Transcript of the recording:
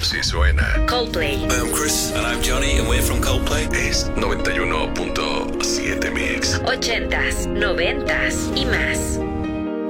Si suena. Coldplay. I'm Chris. And I'm Johnny, and we're from Coldplay. Es 91.7 Mix. 80s, 90s y más.